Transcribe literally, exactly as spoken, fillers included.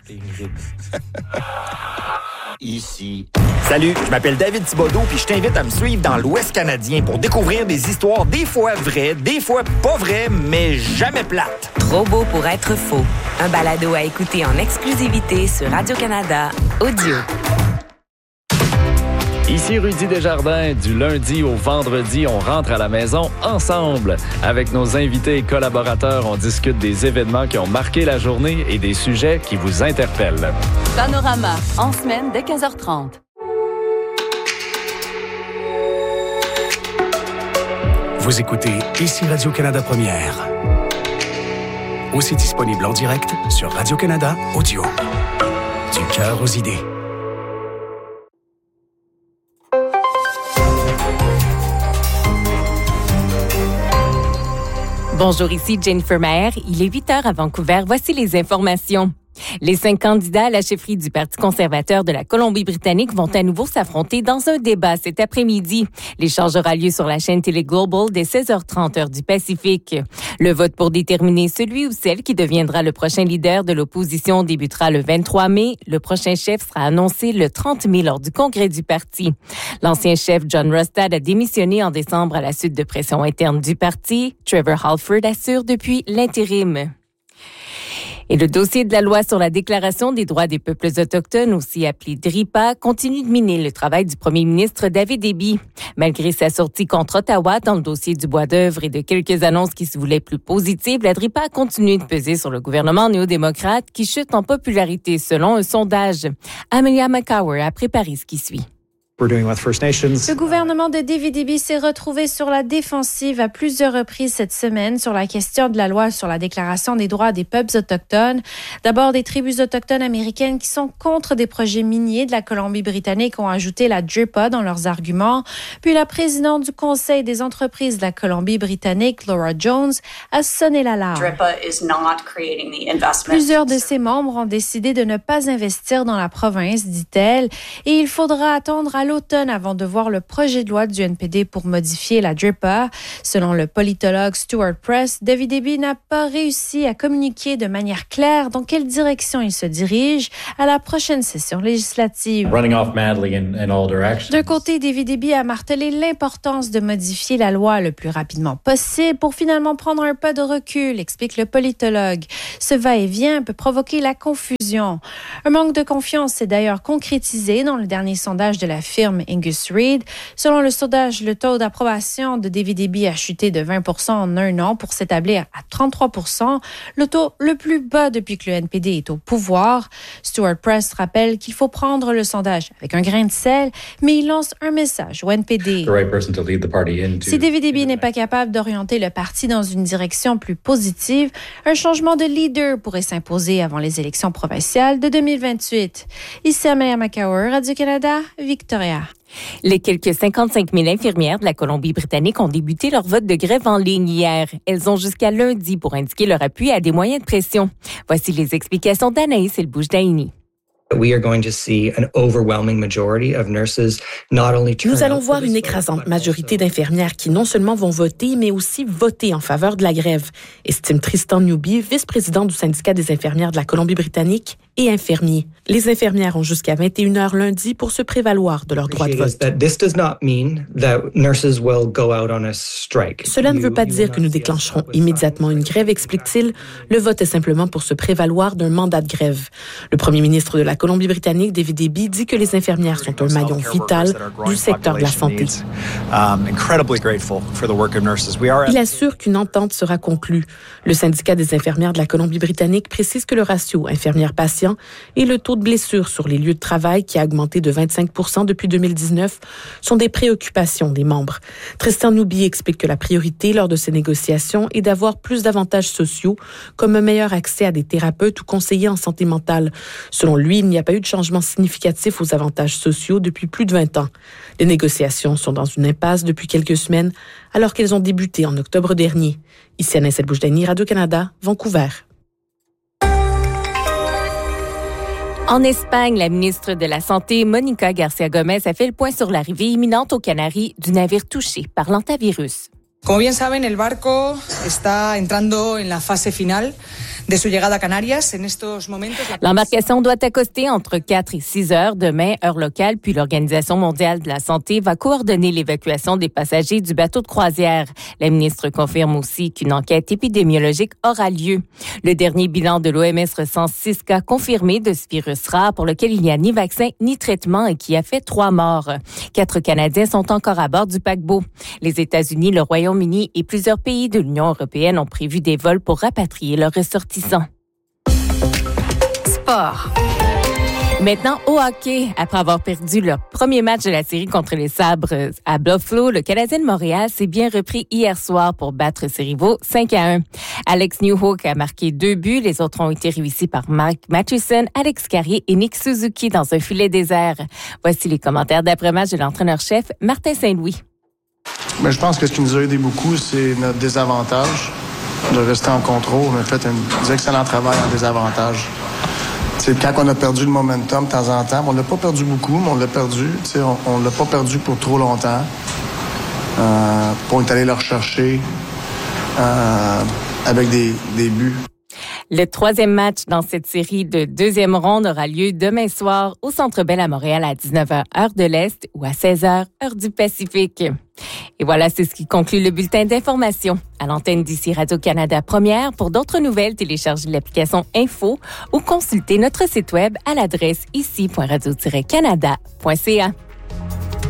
Ici. Salut, je m'appelle David Thibodeau puis je t'invite à me suivre dans l'Ouest canadien pour découvrir des histoires des fois vraies, des fois pas vraies, mais jamais plates. Trop beau pour être faux. Un balado à écouter en exclusivité sur Radio-Canada Audio. Ici Rudy Desjardins. Du lundi au vendredi, on rentre à la maison ensemble. Avec nos invités et collaborateurs, on discute des événements qui ont marqué la journée et des sujets qui vous interpellent. Panorama, en semaine dès quinze heures trente. Vous écoutez Ici Radio-Canada Première. Aussi disponible en direct sur Radio-Canada Audio. Du cœur aux idées. Bonjour, ici Jennifer Maher. Il est huit heures à Vancouver. Voici les informations. Les cinq candidats à la chefferie du Parti conservateur de la Colombie-Britannique vont à nouveau s'affronter dans un débat cet après-midi. L'échange aura lieu sur la chaîne Télé Global dès seize heures trente heure du Pacifique. Le vote pour déterminer celui ou celle qui deviendra le prochain leader de l'opposition débutera le vingt-trois mai. Le prochain chef sera annoncé le trente mai lors du congrès du parti. L'ancien chef John Rustad a démissionné en décembre à la suite de pressions internes du parti. Trevor Halford assure depuis l'intérim. Et le dossier de la loi sur la Déclaration des droits des peuples autochtones, aussi appelée D R I P A, continue de miner le travail du premier ministre David Eby. Malgré sa sortie contre Ottawa dans le dossier du bois d'œuvre et de quelques annonces qui se voulaient plus positives, la D R I P A a continué de peser sur le gouvernement néo-démocrate qui chute en popularité selon un sondage. Amelia McCower a préparé ce qui suit. Le gouvernement de David Eby s'est retrouvé sur la défensive à plusieurs reprises cette semaine sur la question de la loi sur la Déclaration des droits des peuples autochtones. D'abord, des tribus autochtones américaines qui sont contre des projets miniers de la Colombie-Britannique ont ajouté la D R I P A dans leurs arguments. Puis la présidente du Conseil des entreprises de la Colombie-Britannique, Laura Jones, a sonné l'alarme. Plusieurs de ses membres ont décidé de ne pas investir dans la province, dit-elle, et il faudra attendre à l'automne avant de voir le projet de loi du N P D pour modifier la D R I P A. Selon le politologue Stuart Press, David Eby n'a pas réussi à communiquer de manière claire dans quelle direction il se dirige à la prochaine session législative. D'un côté, David Eby a martelé l'importance de modifier la loi le plus rapidement possible pour finalement prendre un pas de recul, explique le politologue. Ce va-et-vient peut provoquer la confusion. Un manque de confiance s'est d'ailleurs concrétisé dans le dernier sondage de la firme Angus Reid. Selon le sondage, le taux d'approbation de David Eby a chuté de vingt pour cent en un an pour s'établir à trente-trois pour cent, le taux le plus bas depuis que le N P D est au pouvoir. Stuart Press rappelle qu'il faut prendre le sondage avec un grain de sel, mais il lance un message au N P D. Si David Eby n'est pas capable d'orienter le parti dans une direction plus positive, un changement de leader pourrait s'imposer avant les élections provinciales de deux mille vingt-huit. Ici Amelia McCower, Radio-Canada, Victoria. Les quelques cinquante-cinq mille infirmières de la Colombie-Britannique ont débuté leur vote de grève en ligne hier. Elles ont jusqu'à lundi pour indiquer leur appui à des moyens de pression. Voici les explications d'Anaïs Elbouchdaïni. We are going to see an overwhelming majority of nurses not only turn out. Nous allons voir une écrasante majorité d'infirmières qui non seulement vont voter, mais aussi voter en faveur de la grève, estime Tristan Newby, vice-président du syndicat des infirmières de la Colombie-Britannique et infirmiers. Les infirmières ont jusqu'à vingt et une heures lundi pour se prévaloir de leur droit de vote. Cela ne veut pas dire que nous déclencherons immédiatement une grève, explique-t-il. Le vote est simplement pour se prévaloir d'un mandat de grève. Le premier ministre de la Colombie-Britannique, David Eby, dit que les infirmières sont un maillon vital du secteur de la santé. Il assure qu'une entente sera conclue. Le syndicat des infirmières de la Colombie-Britannique précise que le ratio infirmières-patients et le taux de blessures sur les lieux de travail, qui a augmenté de vingt-cinq pour cent depuis deux mille dix-neuf, sont des préoccupations des membres. Tristan Newby explique que la priorité lors de ces négociations est d'avoir plus d'avantages sociaux, comme un meilleur accès à des thérapeutes ou conseillers en santé mentale. Selon lui, il n'y a pas eu de changement significatif aux avantages sociaux depuis plus de vingt ans. Les négociations sont dans une impasse depuis quelques semaines, alors qu'elles ont débuté en octobre dernier. Ici Anaïs Elbouchdaïni, Radio-Canada, Vancouver. En Espagne, la ministre de la Santé, Mónica García Gómez, a fait le point sur l'arrivée imminente aux Canaries du navire touché par l'hantavirus. Como bien saben, el barco está entrando en la fase final de su llegada a Canarias. En estos momentos, la... L'embarcation doit accoster entre quatre et six heures demain, heure locale, puis l'Organisation mondiale de la santé va coordonner l'évacuation des passagers du bateau de croisière. La ministre confirme aussi qu'une enquête épidémiologique aura lieu. Le dernier bilan de l'O M S recense six cas confirmés de ce virus rare pour lequel il n'y a ni vaccin ni traitement et qui a fait trois morts. Quatre Canadiens sont encore à bord du paquebot. Les États-Unis, le Royaume-Uni et plusieurs pays de l'Union européenne ont prévu des vols pour rapatrier leurs ressortissants. Sport. Maintenant, au hockey, après avoir perdu leur premier match de la série contre les Sabres à Buffalo, le Canadien de Montréal s'est bien repris hier soir pour battre ses rivaux cinq à un. Alex Newhook a marqué deux buts. Les autres ont été réussis par Mark Matheson, Alex Carrier et Nick Suzuki dans un filet désert. Voici les commentaires d'après-match de l'entraîneur-chef Martin Saint-Louis. Mais je pense que ce qui nous a aidé beaucoup, c'est notre désavantage de rester en contrôle. On a fait un excellent travail en désavantage. C'est quand on a perdu le momentum de temps en temps, on l'a pas perdu beaucoup, mais on l'a perdu. On ne l'a pas perdu pour trop longtemps. Euh, pour être allé le rechercher euh, avec des, des buts. Le troisième match dans cette série de deuxième ronde aura lieu demain soir au Centre Bell à Montréal à dix-neuf heures, heure de l'Est, ou à seize heures, heure du Pacifique. Et voilà, c'est ce qui conclut le bulletin d'information. À l'antenne d'ici Radio-Canada Première, pour d'autres nouvelles, téléchargez l'application Info ou consultez notre site web à l'adresse ici point radio tiret canada point c a.